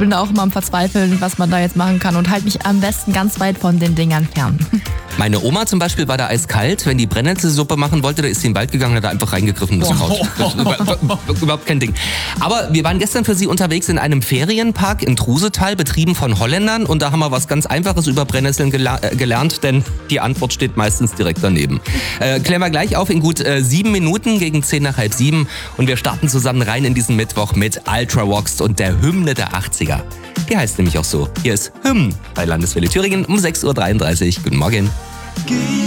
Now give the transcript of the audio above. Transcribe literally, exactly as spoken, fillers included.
bin da auch immer am Verzweifeln, was man da jetzt machen kann und halte mich am besten ganz weit von den Dingern fern. Meine Oma zum Beispiel war da eiskalt, wenn die Brennnesselsuppe machen wollte, da ist sie in den Wald gegangen, hat da einfach reingegriffen und das raus. Das ist über, überhaupt kein Ding. Aber wir waren gestern für Sie unterwegs in einem Ferienpark in Trusetal, betrieben von Holländern, und da haben wir was ganz Einfaches über Brennnesseln gela- äh, gelernt, denn die Antwort steht meistens direkt daneben. Äh, klären wir gleich auf in gut äh, sieben Minuten gegen zehn nach halb sieben, und wir starten zusammen rein in diesen Mittwoch mit Ultravox und der Hymne der achtziger. Die heißt nämlich auch so. Hier ist Hymn bei Landeswelle Thüringen um sechs Uhr dreiunddreißig. Guten Morgen.